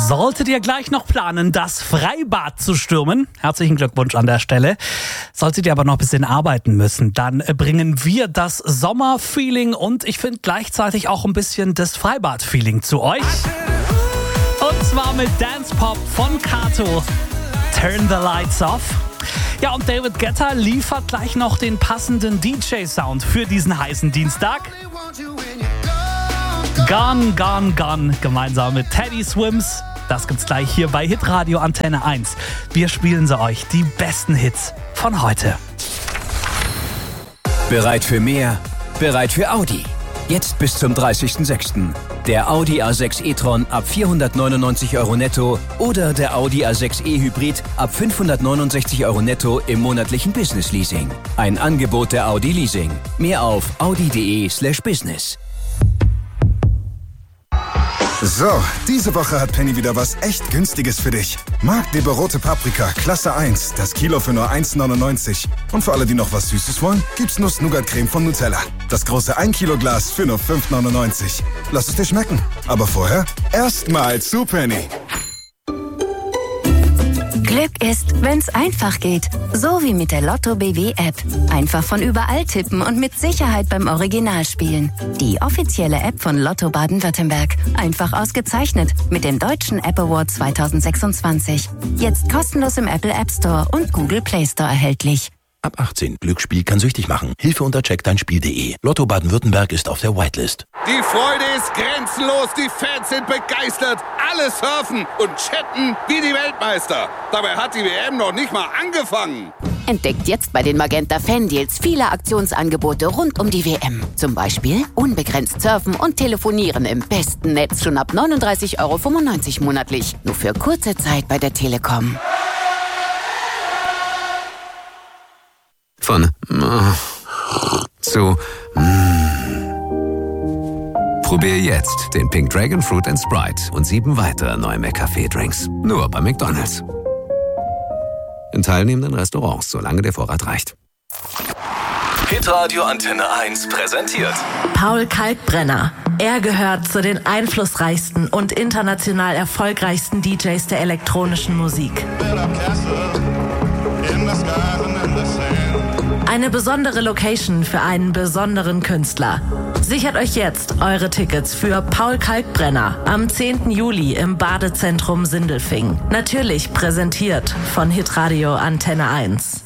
Solltet ihr gleich noch planen, das Freibad zu stürmen, herzlichen Glückwunsch an der Stelle. Solltet ihr aber noch ein bisschen arbeiten müssen, dann bringen wir das Sommerfeeling und ich finde gleichzeitig auch ein bisschen das Freibad-Feeling zu euch. Und zwar mit Dance Pop von Kato, Turn the Lights Off. Ja, und David Guetta liefert gleich noch den passenden DJ-Sound für diesen heißen Dienstag. Gone, Gone, Gone, gemeinsam mit Teddy Swims. Das gibt's gleich hier bei Hitradio Antenne 1. Wir spielen sie euch, die besten Hits von heute. Bereit für mehr? Bereit für Audi? Jetzt bis zum 30.06. Der Audi A6 e-tron ab 499 € netto oder der Audi A6 e-Hybrid ab 569 € netto im monatlichen Business-Leasing. Ein Angebot der Audi Leasing. Mehr auf audi.de/business. So, diese Woche hat Penny wieder was echt Günstiges für dich. Magdeburg rote Paprika, Klasse 1, das Kilo für nur 1,99. Und für alle, die noch was Süßes wollen, gibt's Nuss-Nougat-Creme von Nutella. Das große 1 Kilo Glas für nur 5,99. Lass es dir schmecken. Aber vorher erstmal zu Penny. Glück ist, wenn's einfach geht. So wie mit der Lotto BW App. Einfach von überall tippen und mit Sicherheit beim Original spielen. Die offizielle App von Lotto Baden-Württemberg. Einfach ausgezeichnet mit dem Deutschen App Award 2026. Jetzt kostenlos im Apple App Store und Google Play Store erhältlich. Ab 18. Glücksspiel kann süchtig machen. Hilfe unter checkdeinspiel.de. Lotto Baden-Württemberg ist auf der Whitelist. Die Freude ist grenzenlos, die Fans sind begeistert. Alle surfen und chatten wie die Weltmeister. Dabei hat die WM noch nicht mal angefangen. Entdeckt jetzt bei den Magenta Fan-Deals viele Aktionsangebote rund um die WM. Zum Beispiel unbegrenzt surfen und telefonieren im besten Netz schon ab 39,95 € monatlich. Nur für kurze Zeit bei der Telekom. Von zu Probier jetzt den Pink Dragon Fruit & Sprite und 7 weitere neue McCafé-Drinks. Nur bei McDonald's. In teilnehmenden Restaurants, solange der Vorrat reicht. Hitradio Antenne 1 präsentiert Paul Kalkbrenner. Er gehört zu den einflussreichsten und international erfolgreichsten DJs der elektronischen Musik. Eine besondere Location für einen besonderen Künstler. Sichert euch jetzt eure Tickets für Paul Kalkbrenner am 10. Juli im Badezentrum Sindelfingen. Natürlich präsentiert von Hitradio Antenne 1.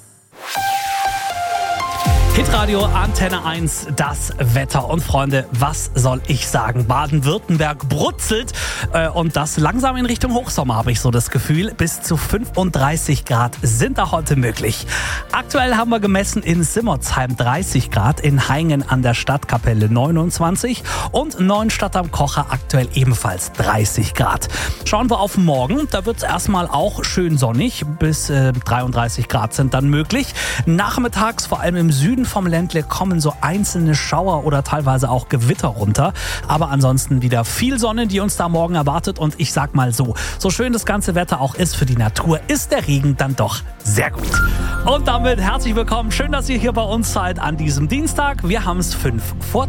Hitradio Antenne 1, das Wetter. Und Freunde, was soll ich sagen? Baden-Württemberg brutzelt und das langsam in Richtung Hochsommer, habe ich so das Gefühl. Bis zu 35 Grad sind da heute möglich. Aktuell haben wir gemessen in Simmertsheim 30 Grad, in Haingen an der Stadtkapelle 29 und Neuenstadt am Kocher aktuell ebenfalls 30 Grad. Schauen wir auf morgen, da wird es erstmal auch schön sonnig, bis 33 Grad sind dann möglich. Nachmittags, vor allem im Süden vom Ländle, kommen so einzelne Schauer oder teilweise auch Gewitter runter. Aber ansonsten wieder viel Sonne, die uns da morgen erwartet. Und ich sag mal so schön das ganze Wetter auch ist für die Natur, ist der Regen dann doch sehr gut. Und damit herzlich willkommen. Schön, dass ihr hier bei uns seid an diesem Dienstag. Wir haben es 5:01.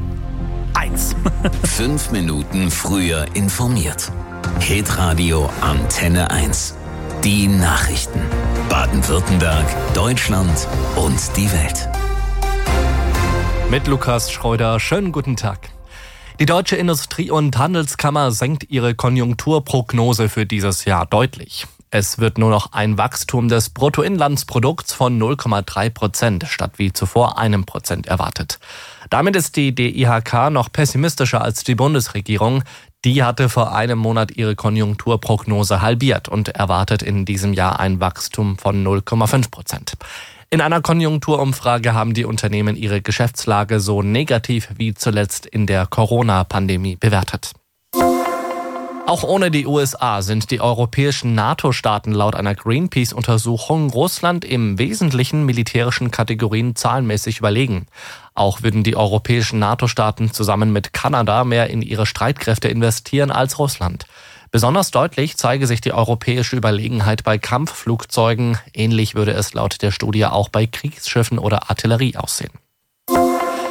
5 Minuten früher informiert. Hitradio Antenne 1. Die Nachrichten. Baden-Württemberg, Deutschland und die Welt. Mit Lukas Schreuder, schönen guten Tag. Die Deutsche Industrie- und Handelskammer senkt ihre Konjunkturprognose für dieses Jahr deutlich. Es wird nur noch ein Wachstum des Bruttoinlandsprodukts von 0,3% statt wie zuvor 1% erwartet. Damit ist die DIHK noch pessimistischer als die Bundesregierung. Die hatte vor einem Monat ihre Konjunkturprognose halbiert und erwartet in diesem Jahr ein Wachstum von 0,5%. In einer Konjunkturumfrage haben die Unternehmen ihre Geschäftslage so negativ wie zuletzt in der Corona-Pandemie bewertet. Auch ohne die USA sind die europäischen NATO-Staaten laut einer Greenpeace-Untersuchung Russland im wesentlichen militärischen Kategorien zahlenmäßig überlegen. Auch würden die europäischen NATO-Staaten zusammen mit Kanada mehr in ihre Streitkräfte investieren als Russland. Besonders deutlich zeige sich die europäische Überlegenheit bei Kampfflugzeugen. Ähnlich würde es laut der Studie auch bei Kriegsschiffen oder Artillerie aussehen.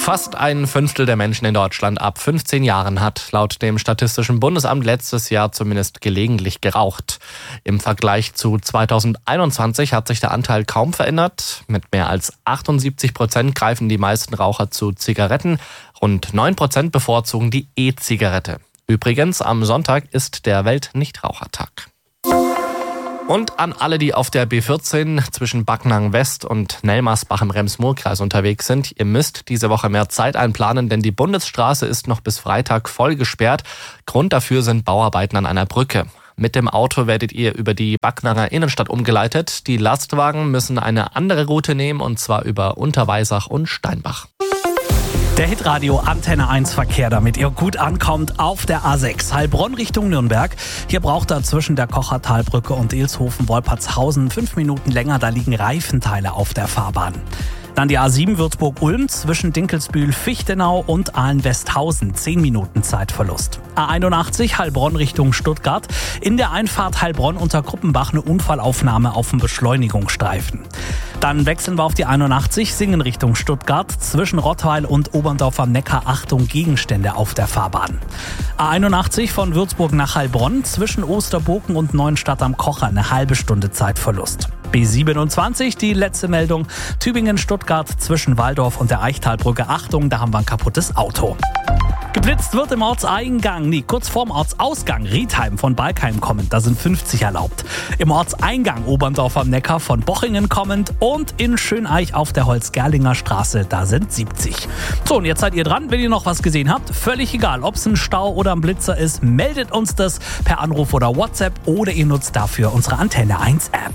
Fast ein Fünftel der Menschen in Deutschland ab 15 Jahren hat laut dem Statistischen Bundesamt letztes Jahr zumindest gelegentlich geraucht. Im Vergleich zu 2021 hat sich der Anteil kaum verändert. Mit mehr als 78% greifen die meisten Raucher zu Zigaretten. Rund 9% bevorzugen die E-Zigarette. Übrigens, am Sonntag ist der Weltnichtrauchertag. Und an alle, die auf der B14 zwischen Backnang West und Nelmersbach im Rems-Murr-Kreis unterwegs sind, ihr müsst diese Woche mehr Zeit einplanen, denn die Bundesstraße ist noch bis Freitag voll gesperrt. Grund dafür sind Bauarbeiten an einer Brücke. Mit dem Auto werdet ihr über die Backnanger Innenstadt umgeleitet. Die Lastwagen müssen eine andere Route nehmen, und zwar über Unterweisach und Steinbach. Der Hitradio Antenne 1 Verkehr, damit ihr gut ankommt auf der A6 Heilbronn Richtung Nürnberg. Hier braucht er zwischen der Kochertalbrücke und Ilshofen-Wolpertshausen 5 Minuten länger. Da liegen Reifenteile auf der Fahrbahn. Dann die A7 Würzburg-Ulm zwischen Dinkelsbühl-Fichtenau und Ahlen-Westhausen. 10 Minuten Zeitverlust. A81 Heilbronn Richtung Stuttgart. In der Einfahrt Heilbronn unter Gruppenbach eine Unfallaufnahme auf dem Beschleunigungsstreifen. Dann wechseln wir auf die 81 Singen Richtung Stuttgart. Zwischen Rottweil und Oberndorf am Neckar Achtung Gegenstände auf der Fahrbahn. A81 von Würzburg nach Heilbronn. Zwischen Osterboken und Neuenstadt am Kocher eine halbe Stunde Zeitverlust. B27, die letzte Meldung. Tübingen-Stuttgart zwischen Walldorf und der Eichtalbrücke. Achtung, da haben wir ein kaputtes Auto. Geblitzt wird im kurz vorm Ortsausgang Riedheim von Balkheim kommend. Da sind 50 erlaubt. Im Ortseingang Oberndorf am Neckar von Bochingen kommend und in Schöneich auf der Holzgerlinger Straße. Da sind 70. So, und jetzt seid ihr dran. Wenn ihr noch was gesehen habt, völlig egal, ob es ein Stau oder ein Blitzer ist, meldet uns das per Anruf oder WhatsApp oder ihr nutzt dafür unsere Antenne 1 App.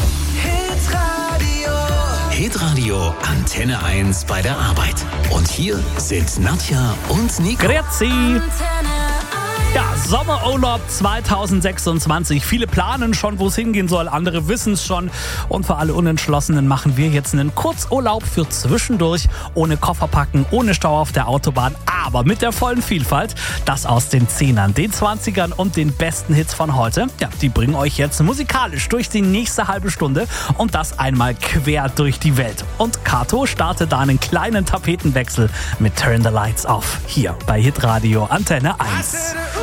Hitradio Antenne 1 bei der Arbeit. Und hier sind Nadja und Nico. Grüezi. Ja, Sommerurlaub 2026. Viele planen schon, wo es hingehen soll. Andere wissen es schon. Und für alle Unentschlossenen machen wir jetzt einen Kurzurlaub für zwischendurch. Ohne Koffer packen, ohne Stau auf der Autobahn. Aber mit der vollen Vielfalt. Das aus den 10ern, den 20ern und den besten Hits von heute. Ja, die bringen euch jetzt musikalisch durch die nächste halbe Stunde. Und das einmal quer durch die Welt. Und Kato startet da einen kleinen Tapetenwechsel mit Turn the Lights Off. Hier bei Hitradio Antenne 1.